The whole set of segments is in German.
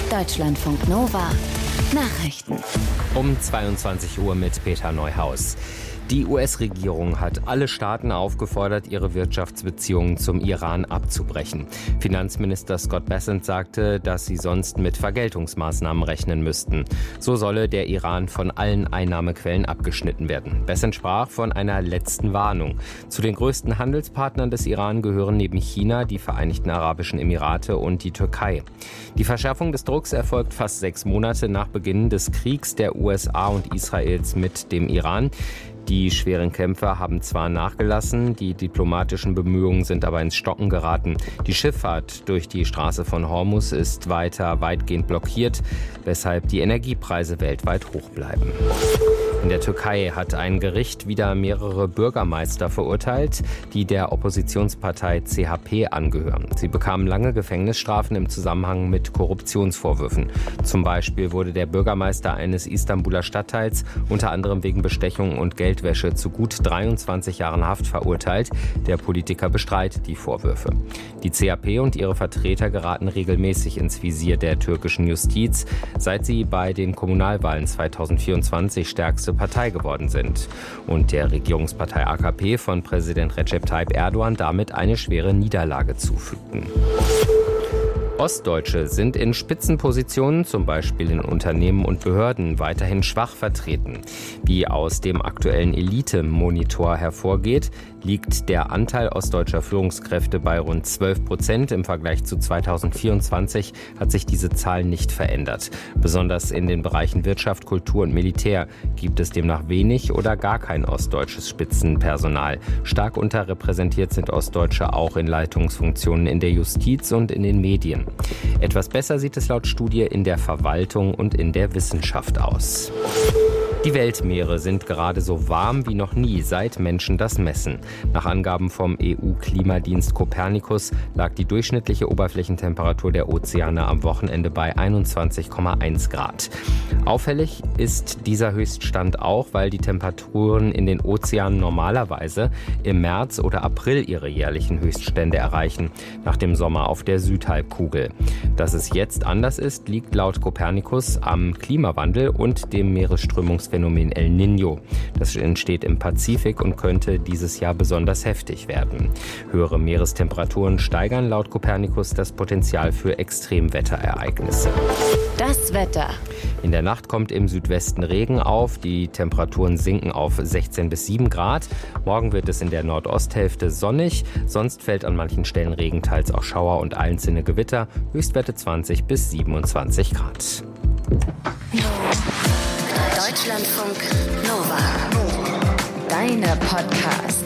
Deutschlandfunk Nova Nachrichten. Um 22 Uhr mit Peter Neuhaus. Die US-Regierung hat alle Staaten aufgefordert, ihre Wirtschaftsbeziehungen zum Iran abzubrechen. Finanzminister Scott Bessent sagte, dass sie sonst mit Vergeltungsmaßnahmen rechnen müssten. So solle der Iran von allen Einnahmequellen abgeschnitten werden. Bessent sprach von einer letzten Warnung. Zu den größten Handelspartnern des Iran gehören neben China die Vereinigten Arabischen Emirate und die Türkei. Die Verschärfung des Drucks erfolgt fast 6 Monate nach Beginn des Kriegs der USA und Israels mit dem Iran. Die schweren Kämpfe haben zwar nachgelassen, die diplomatischen Bemühungen sind aber ins Stocken geraten. Die Schifffahrt durch die Straße von Hormuz ist weiter weitgehend blockiert, weshalb die Energiepreise weltweit hoch bleiben. In der Türkei hat ein Gericht wieder mehrere Bürgermeister verurteilt, die der Oppositionspartei CHP angehören. Sie bekamen lange Gefängnisstrafen im Zusammenhang mit Korruptionsvorwürfen. Zum Beispiel wurde der Bürgermeister eines Istanbuler Stadtteils unter anderem wegen Bestechung und Geldwäsche zu gut 23 Jahren Haft verurteilt. Der Politiker bestreitet die Vorwürfe. Die CHP und ihre Vertreter geraten regelmäßig ins Visier der türkischen Justiz, seit sie bei den Kommunalwahlen 2024 stärkste Partei geworden sind und der Regierungspartei AKP von Präsident Recep Tayyip Erdogan damit eine schwere Niederlage zufügten. Ostdeutsche sind in Spitzenpositionen, zum Beispiel in Unternehmen und Behörden, weiterhin schwach vertreten. Wie aus dem aktuellen Elite-Monitor hervorgeht, liegt der Anteil ostdeutscher Führungskräfte bei rund 12%. Im Vergleich zu 2024 hat sich diese Zahl nicht verändert. Besonders in den Bereichen Wirtschaft, Kultur und Militär gibt es demnach wenig oder gar kein ostdeutsches Spitzenpersonal. Stark unterrepräsentiert sind Ostdeutsche auch in Leitungsfunktionen in der Justiz und in den Medien. Etwas besser sieht es laut Studie in der Verwaltung und in der Wissenschaft aus. Die Weltmeere sind gerade so warm wie noch nie, seit Menschen das messen. Nach Angaben vom EU-Klimadienst Copernicus lag die durchschnittliche Oberflächentemperatur der Ozeane am Wochenende bei 21,1 Grad. Auffällig ist dieser Höchststand auch, weil die Temperaturen in den Ozeanen normalerweise im März oder April ihre jährlichen Höchststände erreichen, nach dem Sommer auf der Südhalbkugel. Dass es jetzt anders ist, liegt laut Copernicus am Klimawandel und dem Meeresströmungsphänomen El Niño. Das entsteht im Pazifik und könnte dieses Jahr besonders heftig werden. Höhere Meerestemperaturen steigern laut Copernicus das Potenzial für Extremwetterereignisse. Das Wetter. In der Nacht kommt im Südwesten Regen auf. Die Temperaturen sinken auf 16 bis 7 Grad. Morgen wird es in der Nordosthälfte sonnig. Sonst fällt an manchen Stellen Regen, teils auch Schauer und einzelne Gewitter. Höchstwerte 20 bis 27 Grad. Deutschlandfunk Nova. Deine Podcasts.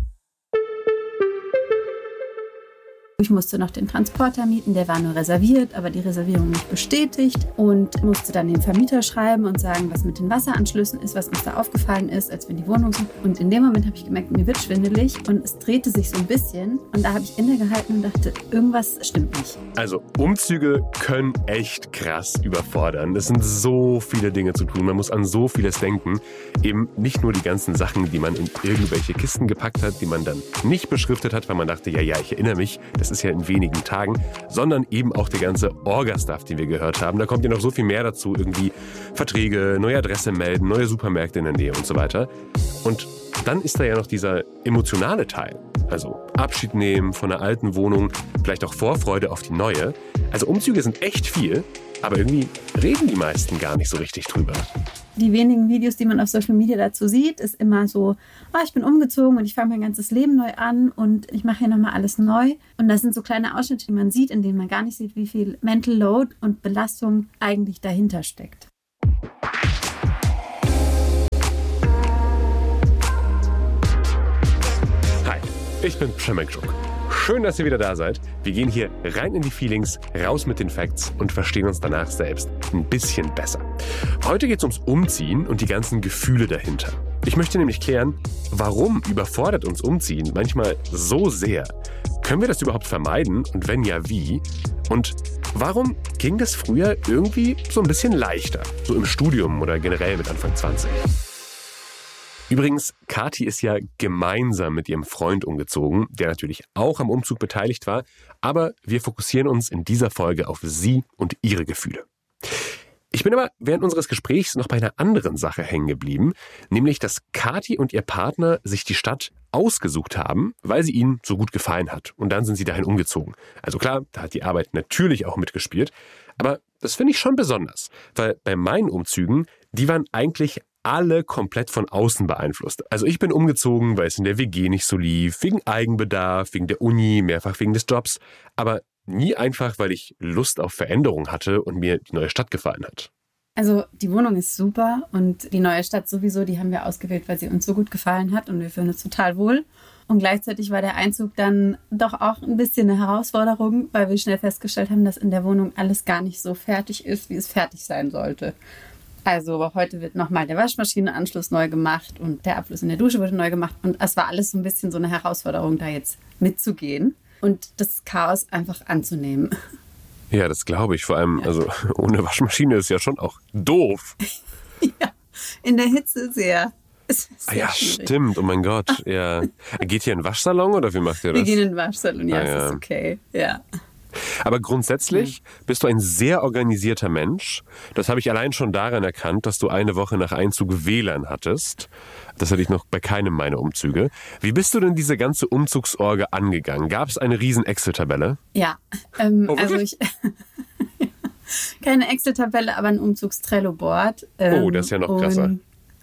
Ich musste noch den Transporter mieten, der war nur reserviert, aber die Reservierung nicht bestätigt und musste dann den Vermieter schreiben und sagen, was mit den Wasseranschlüssen ist, was uns da aufgefallen ist, als wir in die Wohnung sind. Und in dem Moment habe ich gemerkt, mir wird schwindelig und es drehte sich so ein bisschen und da habe ich innegehalten und dachte, irgendwas stimmt nicht. Also Umzüge können echt krass überfordern. Es sind so viele Dinge zu tun, man muss an so vieles denken. Eben nicht nur die ganzen Sachen, die man in irgendwelche Kisten gepackt hat, die man dann nicht beschriftet hat, weil man dachte, ja, ich erinnere mich, das ist ja in wenigen Tagen, sondern eben auch der ganze Orga-Stuff, den wir gehört haben. Da kommt ja noch so viel mehr dazu, irgendwie Verträge, neue Adresse melden, neue Supermärkte in der Nähe und so weiter. Und dann ist da ja noch dieser emotionale Teil. Also Abschied nehmen von einer alten Wohnung, vielleicht auch Vorfreude auf die neue. Also Umzüge sind echt viel, aber irgendwie reden die meisten gar nicht so richtig drüber. Die wenigen Videos, die man auf Social Media dazu sieht, ist immer so, ich bin umgezogen und ich fange mein ganzes Leben neu an und ich mache hier nochmal alles neu. Und das sind so kleine Ausschnitte, die man sieht, in denen man gar nicht sieht, wie viel Mental Load und Belastung eigentlich dahinter steckt. Hi, ich bin Przemek Żuk. Schön, dass ihr wieder da seid. Wir gehen hier rein in die Feelings, raus mit den Facts und verstehen uns danach selbst ein bisschen besser. Heute geht es ums Umziehen und die ganzen Gefühle dahinter. Ich möchte nämlich klären, warum überfordert uns Umziehen manchmal so sehr? Können wir das überhaupt vermeiden und wenn ja, wie? Und warum ging das früher irgendwie so ein bisschen leichter? So im Studium oder generell mit Anfang 20? Übrigens, Kathi ist ja gemeinsam mit ihrem Freund umgezogen, der natürlich auch am Umzug beteiligt war. Aber wir fokussieren uns in dieser Folge auf sie und ihre Gefühle. Ich bin aber während unseres Gesprächs noch bei einer anderen Sache hängen geblieben, nämlich, dass Kathi und ihr Partner sich die Stadt ausgesucht haben, weil sie ihnen so gut gefallen hat. Und dann sind sie dahin umgezogen. Also klar, da hat die Arbeit natürlich auch mitgespielt. Aber das finde ich schon besonders, weil bei meinen Umzügen, die waren eigentlich alle komplett von außen beeinflusst. Also ich bin umgezogen, weil es in der WG nicht so lief, wegen Eigenbedarf, wegen der Uni, mehrfach wegen des Jobs. Aber nie einfach, weil ich Lust auf Veränderung hatte und mir die neue Stadt gefallen hat. Also die Wohnung ist super und die neue Stadt sowieso, die haben wir ausgewählt, weil sie uns so gut gefallen hat und wir fühlen uns total wohl. Und gleichzeitig war der Einzug dann doch auch ein bisschen eine Herausforderung, weil wir schnell festgestellt haben, dass in der Wohnung alles gar nicht so fertig ist, wie es fertig sein sollte. Also heute wird nochmal der Waschmaschinenanschluss neu gemacht und der Abfluss in der Dusche wurde neu gemacht. Und es war alles so ein bisschen so eine Herausforderung, da jetzt mitzugehen und das Chaos einfach anzunehmen. Ja, das glaube ich. Vor allem, also ohne Waschmaschine ist ja schon auch doof. Ja, in der Hitze sehr. Ja, schwierig. Stimmt. Oh mein Gott. Ja. Geht ihr in den Waschsalon oder wie macht ihr das? Wir gehen in den Waschsalon, ja, das ist okay. Ja. Aber grundsätzlich bist du ein sehr organisierter Mensch. Das habe ich allein schon daran erkannt, dass du eine Woche nach Einzug WLAN hattest. Das hatte ich noch bei keinem meiner Umzüge. Wie bist du denn diese ganze Umzugsorge angegangen? Gab es eine riesen Excel-Tabelle? Ja, also keine Excel-Tabelle, aber ein Umzugs-Trello-Board. Das ist ja noch krasser.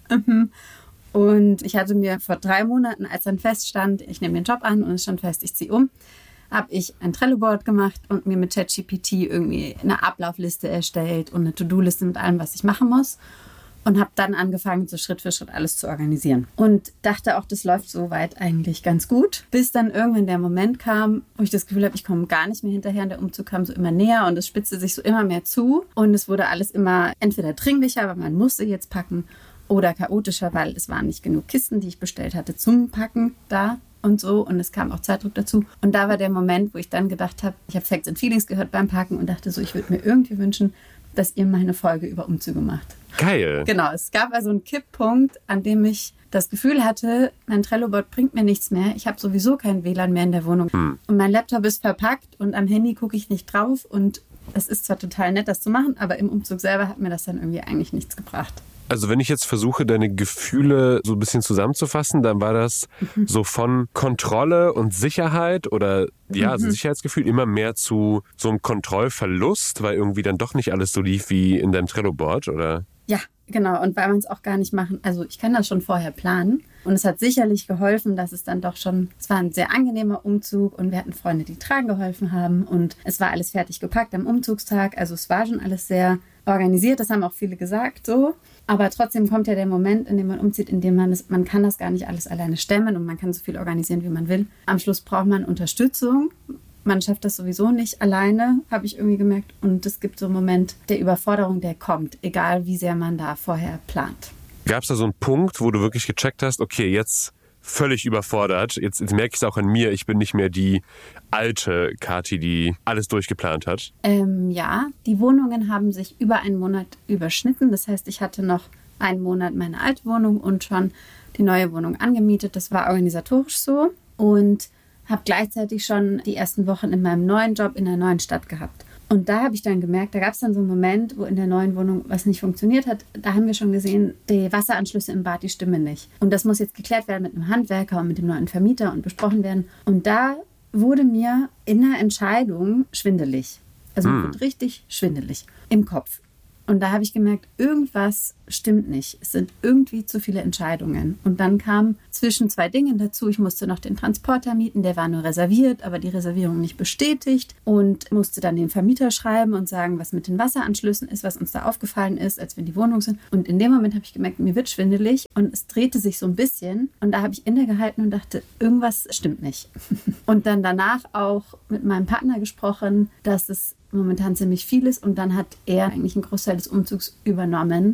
Und ich hatte mir vor 3 Monaten, als dann feststand, ich nehme den Job an und es stand fest, ich ziehe um, habe ich ein Trello-Board gemacht und mir mit ChatGPT irgendwie eine Ablaufliste erstellt und eine To-Do-Liste mit allem, was ich machen muss. Und habe dann angefangen, so Schritt für Schritt alles zu organisieren. Und dachte auch, das läuft soweit eigentlich ganz gut. Bis dann irgendwann der Moment kam, wo ich das Gefühl habe, ich komme gar nicht mehr hinterher. Und der Umzug kam so immer näher und es spitzte sich so immer mehr zu. Und es wurde alles immer entweder dringlicher, weil man musste jetzt packen, oder chaotischer, weil es waren nicht genug Kisten, die ich bestellt hatte zum Packen da. Und so. Und es kam auch Zeitdruck dazu. Und da war der Moment, wo ich dann gedacht habe, ich habe Facts and Feelings gehört beim Packen und dachte so, ich würde mir irgendwie wünschen, dass ihr mal eine Folge über Umzüge macht. Geil. Genau, es gab also einen Kipppunkt, an dem ich das Gefühl hatte, mein Trello-Board bringt mir nichts mehr. Ich habe sowieso kein WLAN mehr in der Wohnung. Und mein Laptop ist verpackt und am Handy gucke ich nicht drauf. Und es ist zwar total nett, das zu machen, aber im Umzug selber hat mir das dann irgendwie eigentlich nichts gebracht. Also wenn ich jetzt versuche, deine Gefühle so ein bisschen zusammenzufassen, dann war das so von Kontrolle und Sicherheit oder also Sicherheitsgefühl immer mehr zu so einem Kontrollverlust, weil irgendwie dann doch nicht alles so lief wie in deinem Trello-Board, oder? Ja, genau. Und weil man es auch gar nicht machen, also ich kann das schon vorher planen. Und es hat sicherlich geholfen, dass es dann doch schon, es war ein sehr angenehmer Umzug und wir hatten Freunde, die tragen geholfen haben und es war alles fertig gepackt am Umzugstag. Also es war schon alles sehr organisiert, das haben auch viele gesagt so. Aber trotzdem kommt ja der Moment, in dem man umzieht, in dem man kann das gar nicht alles alleine stemmen und man kann so viel organisieren, wie man will. Am Schluss braucht man Unterstützung. Man schafft das sowieso nicht alleine, habe ich irgendwie gemerkt. Und es gibt so einen Moment der Überforderung, der kommt, egal wie sehr man da vorher plant. Gab es da so einen Punkt, wo du wirklich gecheckt hast, okay, jetzt völlig überfordert. Jetzt merke ich es auch an mir, ich bin nicht mehr die alte Kathi, die alles durchgeplant hat. Ja, die Wohnungen haben sich über einen Monat überschnitten. Das heißt, ich hatte noch einen Monat meine alte Wohnung und schon die neue Wohnung angemietet. Das war organisatorisch so und habe gleichzeitig schon die ersten Wochen in meinem neuen Job in der neuen Stadt gehabt. Und da habe ich dann gemerkt, da gab es dann so einen Moment, wo in der neuen Wohnung was nicht funktioniert hat. Da haben wir schon gesehen, die Wasseranschlüsse im Bad, die stimmen nicht. Und das muss jetzt geklärt werden mit einem Handwerker und mit dem neuen Vermieter und besprochen werden. Und da wurde mir in der Entscheidung schwindelig. Also mir wird richtig schwindelig im Kopf. Und da habe ich gemerkt, irgendwas stimmt nicht. Es sind irgendwie zu viele Entscheidungen. Und dann kam zwischen 2 Dingen dazu. Ich musste noch den Transporter mieten, der war nur reserviert, aber die Reservierung nicht bestätigt. Und musste dann den Vermieter schreiben und sagen, was mit den Wasseranschlüssen ist, was uns da aufgefallen ist, als wir in die Wohnung sind. Und in dem Moment habe ich gemerkt, mir wird schwindelig. Und es drehte sich so ein bisschen. Und da habe ich innegehalten und dachte, irgendwas stimmt nicht. Und dann danach auch mit meinem Partner gesprochen, dass es momentan ziemlich viel ist und dann hat er eigentlich einen Großteil des Umzugs übernommen.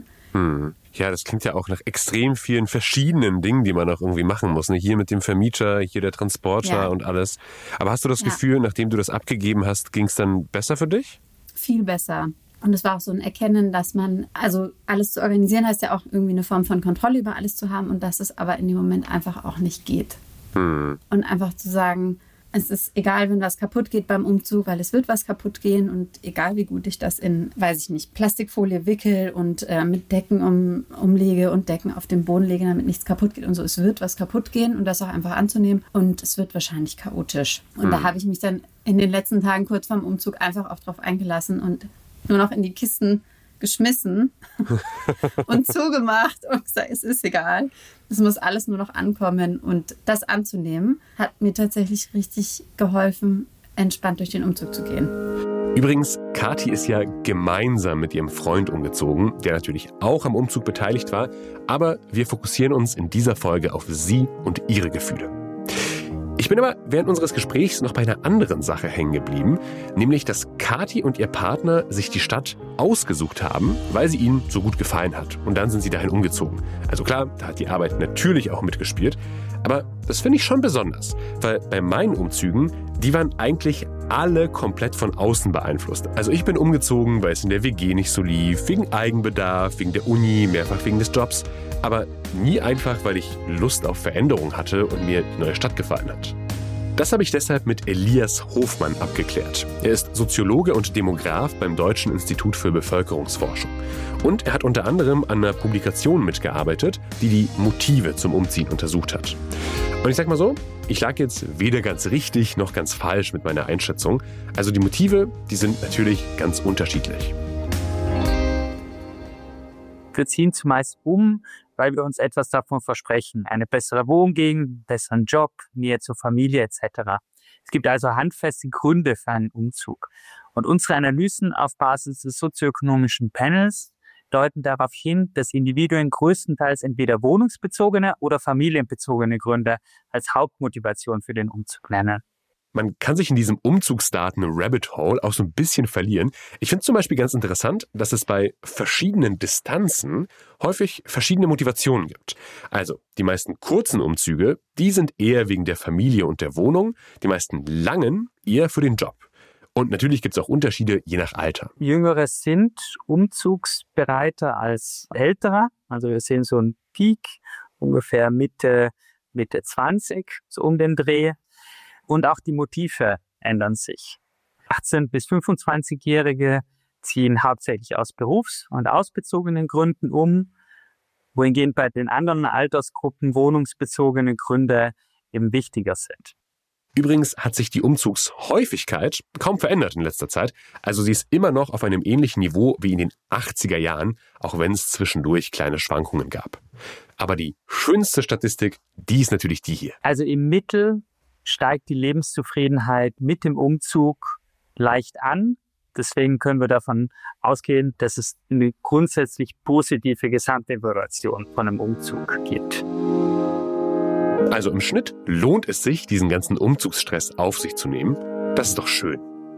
Ja, das klingt ja auch nach extrem vielen verschiedenen Dingen, die man auch irgendwie machen muss. Ne? Hier mit dem Vermieter, hier der Transporter und alles. Aber hast du das Gefühl, nachdem du das abgegeben hast, ging es dann besser für dich? Viel besser. Und es war auch so ein Erkennen, dass man, also alles zu organisieren heißt ja auch irgendwie eine Form von Kontrolle über alles zu haben und dass es aber in dem Moment einfach auch nicht geht. Und einfach zu sagen, es ist egal, wenn was kaputt geht beim Umzug, weil es wird was kaputt gehen und egal, wie gut ich das in, weiß ich nicht, Plastikfolie wickel und mit Decken umlege und Decken auf den Boden lege, damit nichts kaputt geht und so. Es wird was kaputt gehen und das auch einfach anzunehmen und es wird wahrscheinlich chaotisch. Und da habe ich mich dann in den letzten Tagen kurz vorm Umzug einfach auch drauf eingelassen und nur noch in die Kisten geschmissen und zugemacht und gesagt, es ist egal. Es muss alles nur noch ankommen und das anzunehmen, hat mir tatsächlich richtig geholfen, entspannt durch den Umzug zu gehen. Übrigens, Kathi ist ja gemeinsam mit ihrem Freund umgezogen, der natürlich auch am Umzug beteiligt war, aber wir fokussieren uns in dieser Folge auf sie und ihre Gefühle. Ich bin aber während unseres Gesprächs noch bei einer anderen Sache hängen geblieben, nämlich, dass Kathi und ihr Partner sich die Stadt ausgesucht haben, weil sie ihnen so gut gefallen hat. Und dann sind sie dahin umgezogen. Also klar, da hat die Arbeit natürlich auch mitgespielt, aber das finde ich schon besonders, weil bei meinen Umzügen, die waren eigentlich alle komplett von außen beeinflusst. Also ich bin umgezogen, weil es in der WG nicht so lief, wegen Eigenbedarf, wegen der Uni, mehrfach wegen des Jobs, aber nie einfach, weil ich Lust auf Veränderung hatte und mir die neue Stadt gefallen hat. Das habe ich deshalb mit Elias Hofmann abgeklärt. Er ist Soziologe und Demograf beim Deutschen Institut für Bevölkerungsforschung. Und er hat unter anderem an einer Publikation mitgearbeitet, die die Motive zum Umziehen untersucht hat. Und ich sag mal so, ich lag jetzt weder ganz richtig noch ganz falsch mit meiner Einschätzung. Also die Motive, die sind natürlich ganz unterschiedlich. Wir ziehen zumeist um, weil wir uns etwas davon versprechen. Eine bessere Wohngegend, einen besseren Job, Nähe zur Familie etc. Es gibt also handfeste Gründe für einen Umzug. Und unsere Analysen auf Basis des sozioökonomischen Panels deuten darauf hin, dass Individuen größtenteils entweder wohnungsbezogene oder familienbezogene Gründe als Hauptmotivation für den Umzug nennen. Man kann sich in diesem Umzugsdaten-Rabbit Hole auch so ein bisschen verlieren. Ich finde zum Beispiel ganz interessant, dass es bei verschiedenen Distanzen häufig verschiedene Motivationen gibt. Also die meisten kurzen Umzüge, die sind eher wegen der Familie und der Wohnung, die meisten langen eher für den Job. Und natürlich gibt es auch Unterschiede je nach Alter. Jüngere sind umzugsbereiter als Ältere. Also wir sehen so einen Peak, ungefähr Mitte 20, so um den Dreh. Und auch die Motive ändern sich. 18- bis 25-Jährige ziehen hauptsächlich aus berufs- und ausbezogenen Gründen um, wohingehend bei den anderen Altersgruppen wohnungsbezogene Gründe eben wichtiger sind. Übrigens hat sich die Umzugshäufigkeit kaum verändert in letzter Zeit. Also sie ist immer noch auf einem ähnlichen Niveau wie in den 80er Jahren, auch wenn es zwischendurch kleine Schwankungen gab. Aber die schönste Statistik, die ist natürlich die hier. Also im Mittel steigt die Lebenszufriedenheit mit dem Umzug leicht an. Deswegen können wir davon ausgehen, dass es eine grundsätzlich positive Gesamtevaluation von einem Umzug gibt. Also im Schnitt lohnt es sich, diesen ganzen Umzugsstress auf sich zu nehmen. Das ist doch schön.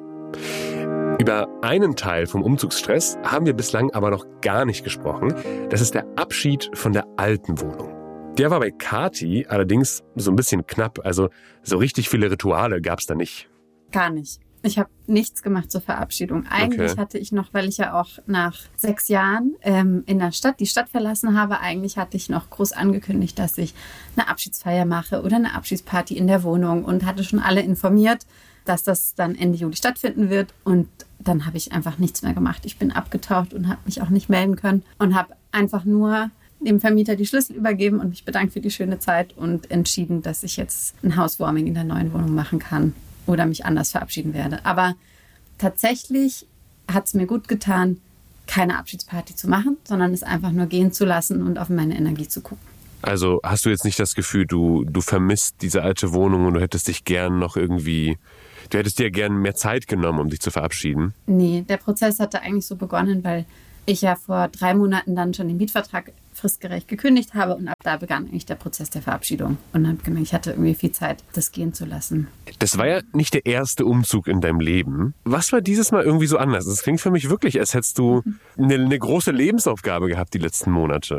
Über einen Teil vom Umzugsstress haben wir bislang aber noch gar nicht gesprochen. Das ist der Abschied von der alten Wohnung. Der war bei Kathi allerdings so ein bisschen knapp. Also so richtig viele Rituale gab es da nicht. Gar nicht. Ich habe nichts gemacht zur Verabschiedung. Eigentlich hatte ich noch, weil ich ja auch nach 6 Jahren in der Stadt die Stadt verlassen habe, eigentlich hatte ich noch groß angekündigt, dass ich eine Abschiedsfeier mache oder eine Abschiedsparty in der Wohnung und hatte schon alle informiert, dass das dann Ende Juli stattfinden wird. Und dann habe ich einfach nichts mehr gemacht. Ich bin abgetaucht und habe mich auch nicht melden können und habe einfach nur dem Vermieter die Schlüssel übergeben und mich bedankt für die schöne Zeit und entschieden, dass ich jetzt ein Housewarming in der neuen Wohnung machen kann oder mich anders verabschieden werde. Aber tatsächlich hat es mir gut getan, keine Abschiedsparty zu machen, sondern es einfach nur gehen zu lassen und auf meine Energie zu gucken. Also hast du jetzt nicht das Gefühl, du vermisst diese alte Wohnung und du hättest dich gern noch irgendwie, du hättest dir gern mehr Zeit genommen, um dich zu verabschieden? Nee, der Prozess hatte eigentlich so begonnen, weil ich ja vor 3 Monaten dann schon den Mietvertrag fristgerecht gekündigt habe und ab da begann eigentlich der Prozess der Verabschiedung. Und habe gemerkt, ich hatte irgendwie viel Zeit, das gehen zu lassen. Das war ja nicht der erste Umzug in deinem Leben. Was war dieses Mal irgendwie so anders? Es klingt für mich wirklich, als hättest du eine große Lebensaufgabe gehabt die letzten Monate.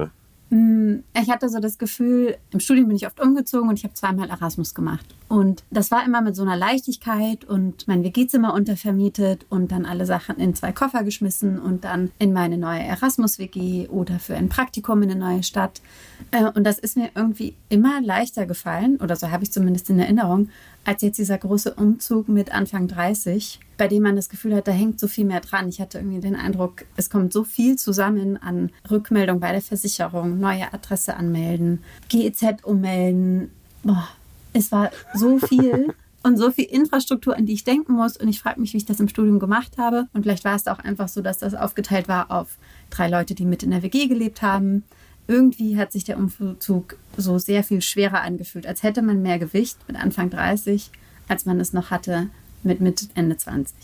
Ich hatte so das Gefühl, im Studium bin ich oft umgezogen und ich habe 2-mal Erasmus gemacht. Und das war immer mit so einer Leichtigkeit und mein WG-Zimmer untervermietet und dann alle Sachen in 2 Koffer geschmissen und dann in meine neue Erasmus-WG oder für ein Praktikum in eine neue Stadt. Und das ist mir irgendwie immer leichter gefallen, oder so habe ich zumindest in Erinnerung, als jetzt dieser große Umzug mit Anfang 30, bei dem man das Gefühl hat, da hängt so viel mehr dran. Ich hatte irgendwie den Eindruck, es kommt so viel zusammen an Rückmeldung bei der Versicherung, neue Adresse anmelden, GEZ ummelden. Boah, es war so viel und so viel Infrastruktur, an die ich denken muss. Und ich frage mich, wie ich das im Studium gemacht habe. Und vielleicht war es auch einfach so, dass das aufgeteilt war auf 3 Leute, die mit in der WG gelebt haben. Irgendwie hat sich der Umzug so sehr viel schwerer angefühlt, als hätte man mehr Gewicht mit Anfang 30, als man es noch hatte mit Ende 20.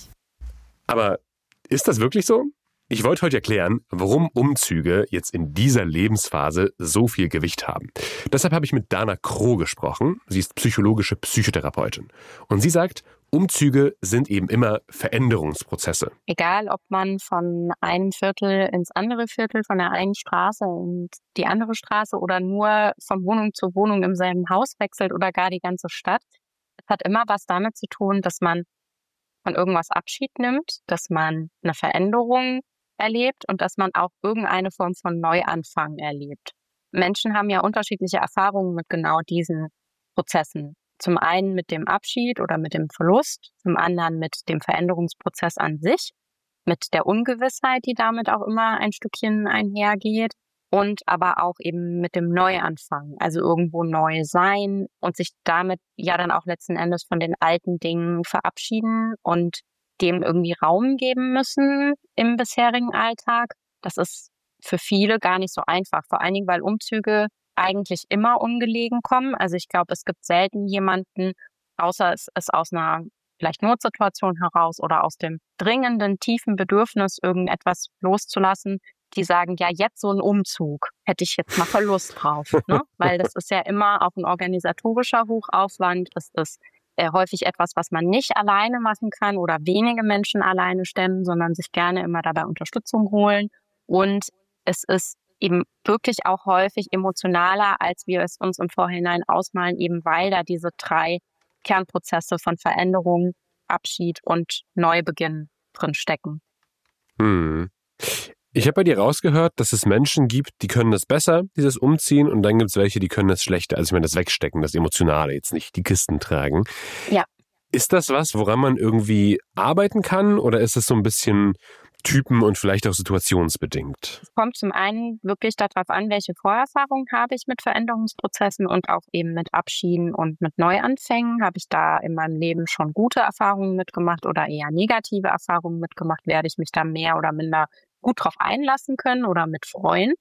Aber ist das wirklich so? Ich wollte heute erklären, warum Umzüge jetzt in dieser Lebensphase so viel Gewicht haben. Deshalb habe ich mit Dana Kroh gesprochen. Sie ist psychologische Psychotherapeutin. Und sie sagt, Umzüge sind eben immer Veränderungsprozesse. Egal, ob man von einem Viertel ins andere Viertel, von der einen Straße in die andere Straße oder nur von Wohnung zu Wohnung im selben Haus wechselt oder gar die ganze Stadt. Es hat immer was damit zu tun, dass man von irgendwas Abschied nimmt, dass man eine Veränderung erlebt und dass man auch irgendeine Form von Neuanfang erlebt. Menschen haben ja unterschiedliche Erfahrungen mit genau diesen Prozessen. Zum einen mit dem Abschied oder mit dem Verlust, zum anderen mit dem Veränderungsprozess an sich, mit der Ungewissheit, die damit auch immer ein Stückchen einhergeht und aber auch eben mit dem Neuanfang, also irgendwo neu sein und sich damit ja dann auch letzten Endes von den alten Dingen verabschieden und dem irgendwie Raum geben müssen im bisherigen Alltag. Das ist für viele gar nicht so einfach, vor allen Dingen, weil Umzüge eigentlich immer ungelegen kommen. Also ich glaube, es gibt selten jemanden, außer es ist aus einer vielleicht Notsituation heraus oder aus dem dringenden, tiefen Bedürfnis, irgendetwas loszulassen, die sagen, ja, jetzt so ein Umzug, hätte ich jetzt mal voll Lust drauf. Ne? Weil das ist ja immer auch ein organisatorischer Hochaufwand. Es ist häufig etwas, was man nicht alleine machen kann oder wenige Menschen alleine stemmen, sondern sich gerne immer dabei Unterstützung holen. Und es ist eben wirklich auch häufig emotionaler, als wir es uns im Vorhinein ausmalen, eben weil da diese 3 Kernprozesse von Veränderung, Abschied und Neubeginn drin stecken. Ich habe bei dir rausgehört, dass es Menschen gibt, die können das besser, dieses Umziehen, und dann gibt es welche, die können das schlechter. Also ich meine, das Wegstecken, das Emotionale, jetzt nicht die Kisten tragen. Ja. Ist das was, woran man irgendwie arbeiten kann, oder ist es so ein bisschen typen- und vielleicht auch situationsbedingt? Es kommt zum einen wirklich darauf an, welche Vorerfahrungen habe ich mit Veränderungsprozessen und auch eben mit Abschieden und mit Neuanfängen. Habe ich da in meinem Leben schon gute Erfahrungen mitgemacht oder eher negative Erfahrungen mitgemacht? Werde ich mich da mehr oder minder gut drauf einlassen können oder mit freuen?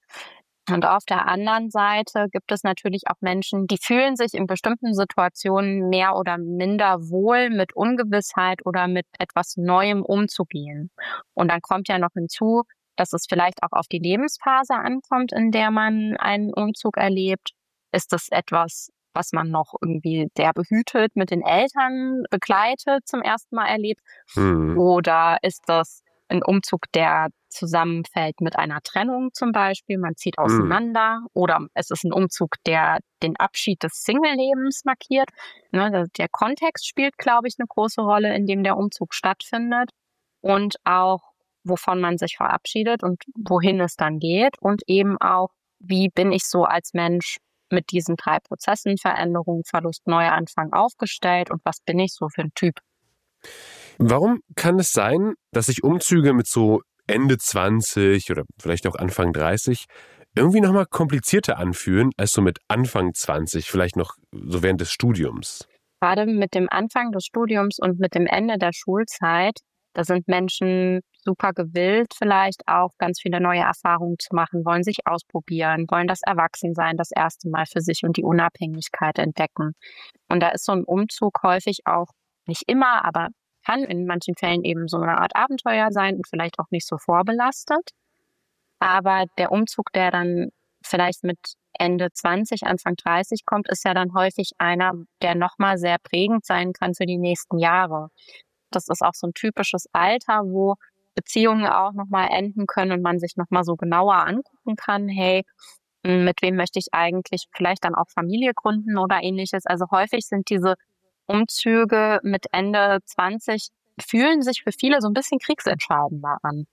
Und auf der anderen Seite gibt es natürlich auch Menschen, die fühlen sich in bestimmten Situationen mehr oder minder wohl mit Ungewissheit oder mit etwas Neuem umzugehen. Und dann kommt ja noch hinzu, dass es vielleicht auch auf die Lebensphase ankommt, in der man einen Umzug erlebt. Ist das etwas, was man noch irgendwie sehr behütet mit den Eltern begleitet zum ersten Mal erlebt? Oder ist das ein Umzug, der zusammenfällt mit einer Trennung zum Beispiel, man zieht auseinander, oder es ist ein Umzug, der den Abschied des Single-Lebens markiert. Ne, der Kontext spielt, glaube ich, eine große Rolle, in dem der Umzug stattfindet und auch, wovon man sich verabschiedet und wohin es dann geht und eben auch, wie bin ich so als Mensch mit diesen 3 Prozessen, Veränderung, Verlust, Neuanfang aufgestellt und was bin ich so für ein Typ? Warum kann es sein, dass sich Umzüge mit so Ende 20 oder vielleicht auch Anfang 30 irgendwie nochmal komplizierter anfühlen als so mit Anfang 20, vielleicht noch so während des Studiums? Gerade mit dem Anfang des Studiums und mit dem Ende der Schulzeit, da sind Menschen super gewillt, vielleicht auch ganz viele neue Erfahrungen zu machen, wollen sich ausprobieren, wollen das Erwachsensein das erste Mal für sich und die Unabhängigkeit entdecken. Und da ist so ein Umzug häufig auch, nicht immer, aber kann in manchen Fällen eben so eine Art Abenteuer sein und vielleicht auch nicht so vorbelastet. Aber der Umzug, der dann vielleicht mit Ende 20, Anfang 30 kommt, ist ja dann häufig einer, der nochmal sehr prägend sein kann für die nächsten Jahre. Das ist auch so ein typisches Alter, wo Beziehungen auch nochmal enden können und man sich nochmal so genauer angucken kann, hey, mit wem möchte ich eigentlich vielleicht dann auch Familie gründen oder ähnliches. Also häufig sind diese Umzüge mit Ende 20 fühlen sich für viele so ein bisschen kriegsentscheidender an.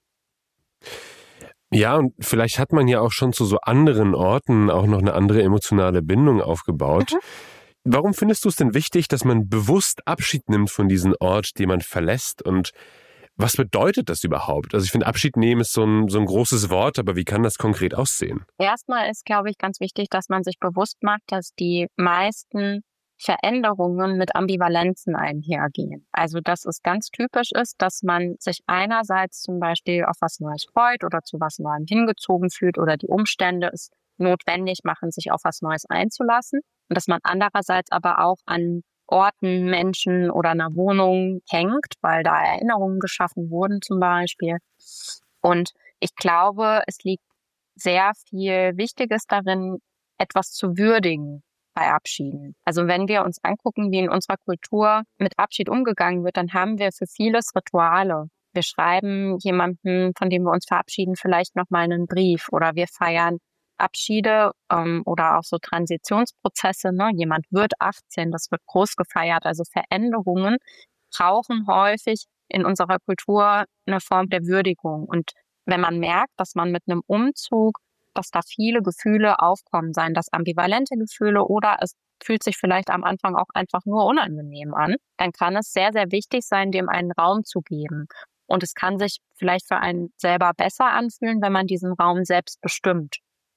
Ja, und vielleicht hat man ja auch schon zu so anderen Orten auch noch eine andere emotionale Bindung aufgebaut. Warum findest du es denn wichtig, dass man bewusst Abschied nimmt von diesem Ort, den man verlässt? Und was bedeutet das überhaupt? Also ich finde, Abschied nehmen ist so ein großes Wort, aber wie kann das konkret aussehen? Erstmal ist, glaube ich, ganz wichtig, dass man sich bewusst macht, dass die meisten Veränderungen mit Ambivalenzen einhergehen. Also dass es ganz typisch ist, dass man sich einerseits zum Beispiel auf was Neues freut oder zu was Neuem hingezogen fühlt oder die Umstände es notwendig machen, sich auf was Neues einzulassen und dass man andererseits aber auch an Orten, Menschen oder einer Wohnung hängt, weil da Erinnerungen geschaffen wurden zum Beispiel. Und ich glaube, es liegt sehr viel Wichtiges darin, etwas zu würdigen bei Abschieden. Also wenn wir uns angucken, wie in unserer Kultur mit Abschied umgegangen wird, dann haben wir für vieles Rituale. Wir schreiben jemandem, von dem wir uns verabschieden, vielleicht nochmal einen Brief oder wir feiern Abschiede oder auch so Transitionsprozesse. Ne? Jemand wird 18, das wird groß gefeiert. Also Veränderungen brauchen häufig in unserer Kultur eine Form der Würdigung. Und wenn man merkt, dass man mit einem Umzug, dass da viele Gefühle aufkommen, seien das ambivalente Gefühle oder es fühlt sich vielleicht am Anfang auch einfach nur unangenehm an, dann kann es sehr, sehr wichtig sein, dem einen Raum zu geben. Und es kann sich vielleicht für einen selber besser anfühlen, wenn man diesen Raum selbst bestimmt.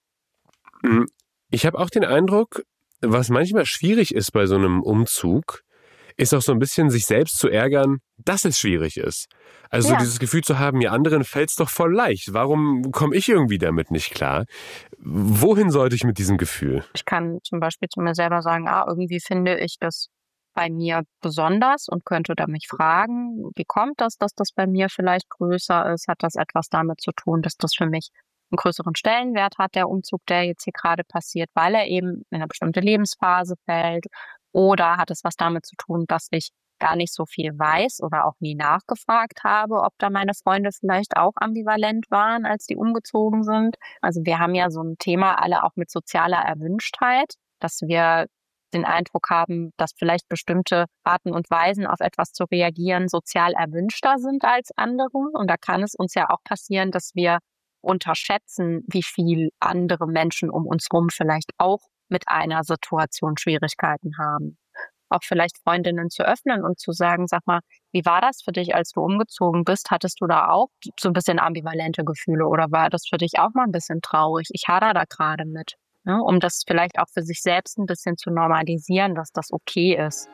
Ich habe auch den Eindruck, was manchmal schwierig ist bei so einem Umzug, ist auch so ein bisschen sich selbst zu ärgern, dass es schwierig ist. Also so dieses Gefühl zu haben, ja, anderen fällt's doch voll leicht. Warum komme ich irgendwie damit nicht klar? Wohin sollte ich mit diesem Gefühl? Ich kann zum Beispiel zu mir selber sagen, irgendwie finde ich das bei mir besonders und könnte da mich fragen, wie kommt das, dass das bei mir vielleicht größer ist? Hat das etwas damit zu tun, dass das für mich einen größeren Stellenwert hat, der Umzug, der jetzt hier gerade passiert, weil er eben in eine bestimmte Lebensphase fällt? Oder hat es was damit zu tun, dass ich gar nicht so viel weiß oder auch nie nachgefragt habe, ob da meine Freunde vielleicht auch ambivalent waren, als die umgezogen sind? Also wir haben ja so ein Thema alle auch mit sozialer Erwünschtheit, dass wir den Eindruck haben, dass vielleicht bestimmte Arten und Weisen auf etwas zu reagieren sozial erwünschter sind als andere. Und da kann es uns ja auch passieren, dass wir unterschätzen, wie viel andere Menschen um uns rum vielleicht auch mit einer Situation Schwierigkeiten haben. Auch vielleicht Freundinnen zu öffnen und zu sagen, sag mal, wie war das für dich, als du umgezogen bist? Hattest du da auch so ein bisschen ambivalente Gefühle oder war das für dich auch mal ein bisschen traurig? Ich hadere da gerade mit, ne? Um das vielleicht auch für sich selbst ein bisschen zu normalisieren, dass das okay ist.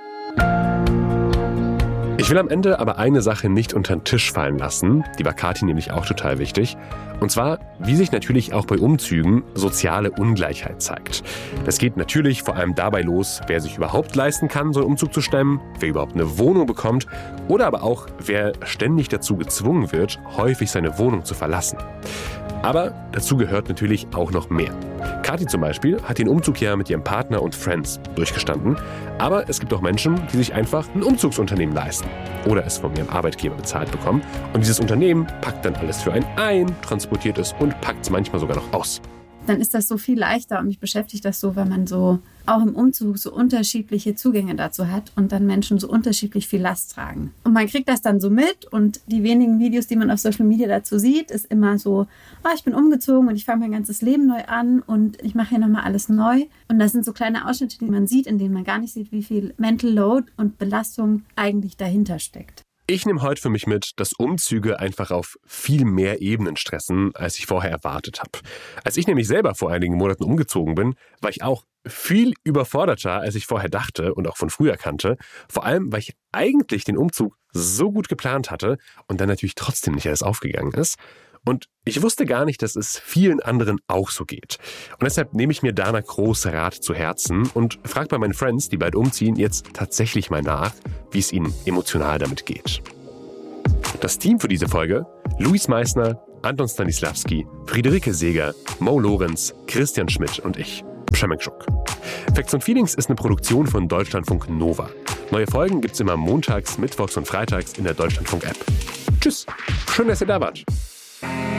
Ich will am Ende aber eine Sache nicht unter den Tisch fallen lassen, die war Kathi nämlich auch total wichtig, und zwar, wie sich natürlich auch bei Umzügen soziale Ungleichheit zeigt. Das geht natürlich vor allem dabei los, wer sich überhaupt leisten kann, so einen Umzug zu stemmen, wer überhaupt eine Wohnung bekommt oder aber auch, wer ständig dazu gezwungen wird, häufig seine Wohnung zu verlassen. Aber dazu gehört natürlich auch noch mehr. Kathi zum Beispiel hat den Umzug ja mit ihrem Partner und Friends durchgestanden. Aber es gibt auch Menschen, die sich einfach ein Umzugsunternehmen leisten oder es von ihrem Arbeitgeber bezahlt bekommen. Und dieses Unternehmen packt dann alles für einen ein, transportiert es und packt es manchmal sogar noch aus. Dann ist das so viel leichter und mich beschäftigt das so, wenn man so auch im Umzug so unterschiedliche Zugänge dazu hat und dann Menschen so unterschiedlich viel Last tragen. Und man kriegt das dann so mit und die wenigen Videos, die man auf Social Media dazu sieht, ist immer so, ich bin umgezogen und ich fange mein ganzes Leben neu an und ich mache hier nochmal alles neu. Und das sind so kleine Ausschnitte, die man sieht, in denen man gar nicht sieht, wie viel Mental Load und Belastung eigentlich dahinter steckt. Ich nehme heute für mich mit, dass Umzüge einfach auf viel mehr Ebenen stressen, als ich vorher erwartet habe. Als ich nämlich selber vor einigen Monaten umgezogen bin, war ich auch viel überforderter, als ich vorher dachte und auch von früher kannte. Vor allem, weil ich eigentlich den Umzug so gut geplant hatte und dann natürlich trotzdem nicht alles aufgegangen ist. Und ich wusste gar nicht, dass es vielen anderen auch so geht. Und deshalb nehme ich mir Dana Krohs Rat zu Herzen und frage bei meinen Friends, die bald umziehen, jetzt tatsächlich mal nach, wie es ihnen emotional damit geht. Das Team für diese Folge: Luis Meissner, Anton Stanislavski, Friederike Seeger, Mo Lorenz, Christian Schmidt und ich, Przemek Schuk. Facts & Feelings ist eine Produktion von Deutschlandfunk Nova. Neue Folgen gibt's immer montags, mittwochs und freitags in der Deutschlandfunk-App. Tschüss, schön, dass ihr da wart.